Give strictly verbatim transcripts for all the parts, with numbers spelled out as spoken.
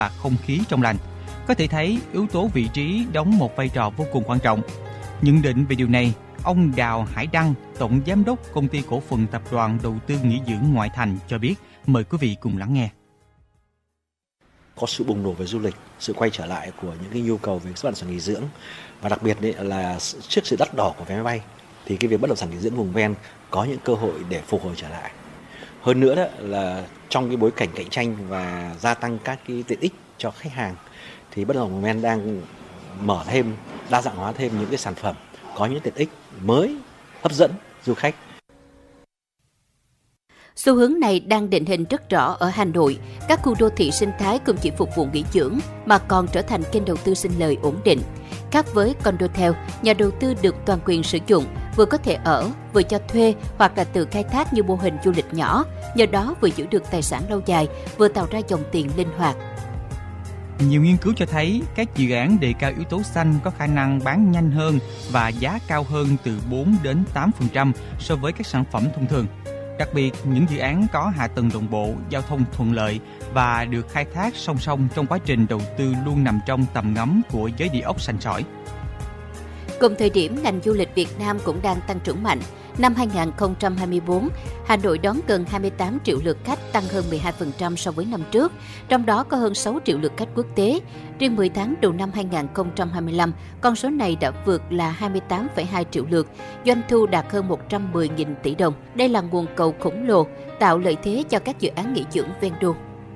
và không khí trong lành. Có thể thấy yếu tố vị trí đóng một vai trò vô cùng quan trọng. Nhận định về điều này, ông Đào Hải Đăng, Tổng Giám đốc Công ty Cổ phần Tập đoàn Đầu tư Nghỉ dưỡng Ngoại Thành cho biết. Mời quý vị cùng lắng nghe. Có sự bùng nổ về du lịch, sự quay trở lại của những cái nhu cầu về bất động sản nghỉ dưỡng, và đặc biệt là trước sự đắt đỏ của vé máy bay thì cái việc bất động sản nghỉ dưỡng vùng ven có những cơ hội để phục hồi trở lại. Hơn nữa đó là trong cái bối cảnh cạnh tranh và gia tăng các cái tiện ích cho khách hàng thì bất động sản vùng ven đang mở thêm, đa dạng hóa thêm những cái sản phẩm có những tiện ích mới hấp dẫn du khách. Xu hướng này đang định hình rất rõ ở Hà Nội. Các khu đô thị sinh thái không chỉ phục vụ nghỉ dưỡng mà còn trở thành kênh đầu tư sinh lời ổn định. Khác với Condotel, nhà đầu tư được toàn quyền sử dụng, vừa có thể ở, vừa cho thuê hoặc là tự khai thác như mô hình du lịch nhỏ, nhờ đó vừa giữ được tài sản lâu dài, vừa tạo ra dòng tiền linh hoạt. Nhiều nghiên cứu cho thấy các dự án đề cao yếu tố xanh có khả năng bán nhanh hơn và giá cao hơn từ bốn đến tám phần trăm so với các sản phẩm thông thường. Đặc biệt, những dự án có hạ tầng đồng bộ, giao thông thuận lợi và được khai thác song song trong quá trình đầu tư luôn nằm trong tầm ngắm của giới địa ốc sành sỏi. Cùng thời điểm, ngành du lịch Việt Nam cũng đang tăng trưởng mạnh. Năm hai không hai tư, Hà Nội đón gần hai mươi tám triệu lượt khách, tăng hơn mười hai phần trăm so với năm trước, trong đó có hơn sáu triệu lượt khách quốc tế. Riêng mười tháng đầu năm hai không hai lăm, con số này đã vượt là hai mươi tám phẩy hai triệu lượt, doanh thu đạt hơn một trăm mười nghìn tỷ đồng. Đây là nguồn cầu khổng lồ, tạo lợi thế cho các dự án nghỉ dưỡng ven đô.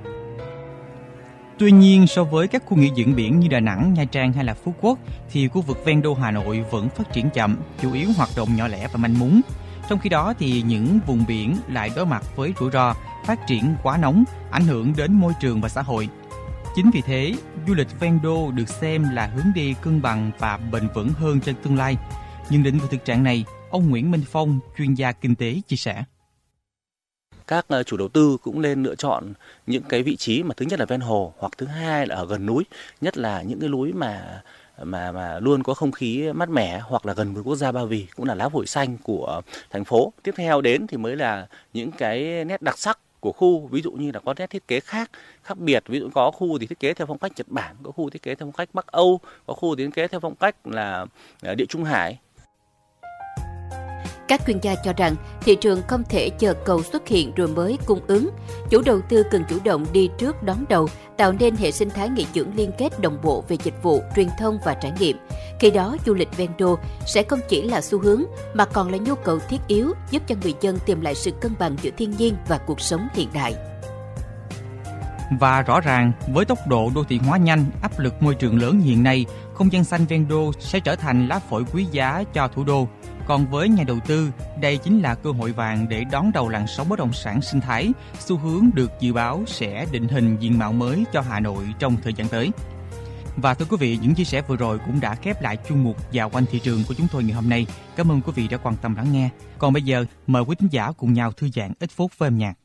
Tuy nhiên, so với các khu nghỉ dưỡng biển như Đà Nẵng, Nha Trang hay là Phú Quốc, thì khu vực ven đô Hà Nội vẫn phát triển chậm, chủ yếu hoạt động nhỏ lẻ và manh mún. Trong khi đó, thì những vùng biển lại đối mặt với rủi ro phát triển quá nóng, ảnh hưởng đến môi trường và xã hội. Chính vì thế, du lịch ven đô được xem là hướng đi cân bằng và bền vững hơn trong tương lai. Nhận định về thực trạng này, ông Nguyễn Minh Phong, chuyên gia kinh tế chia sẻ. Các chủ đầu tư cũng nên lựa chọn những cái vị trí mà thứ nhất là ven hồ, hoặc thứ hai là ở gần núi, nhất là những cái núi mà mà mà luôn có không khí mát mẻ, hoặc là gần vườn quốc gia Ba Vì, cũng là lá phổi xanh của thành phố. Tiếp theo đến thì mới là những cái nét đặc sắc của khu, ví dụ như là có nét thiết kế khác khác biệt, ví dụ có khu thì thiết kế theo phong cách Nhật Bản, có khu thiết kế theo phong cách Bắc Âu, có khu thiết kế theo phong cách là Địa Trung Hải. Các chuyên gia cho rằng thị trường không thể chờ cầu xuất hiện rồi mới cung ứng. Chủ đầu tư cần chủ động đi trước đón đầu, tạo nên hệ sinh thái nghỉ dưỡng liên kết đồng bộ về dịch vụ, truyền thông và trải nghiệm. Khi đó, du lịch ven đô sẽ không chỉ là xu hướng mà còn là nhu cầu thiết yếu, giúp cho người dân tìm lại sự cân bằng giữa thiên nhiên và cuộc sống hiện đại. Và rõ ràng, với tốc độ đô thị hóa nhanh, áp lực môi trường lớn hiện nay, không gian xanh ven đô sẽ trở thành lá phổi quý giá cho thủ đô. Còn với nhà đầu tư, đây chính là cơ hội vàng để đón đầu làn sóng bất động sản sinh thái, xu hướng được dự báo sẽ định hình diện mạo mới cho Hà Nội trong thời gian tới. Và thưa quý vị, những chia sẻ vừa rồi cũng đã khép lại chuyên mục Dạo quanh thị trường của chúng tôi ngày hôm nay. Cảm ơn quý vị đã quan tâm lắng nghe. Còn bây giờ, mời quý thính giả cùng nhau thư giãn ít phút với âm nhạc.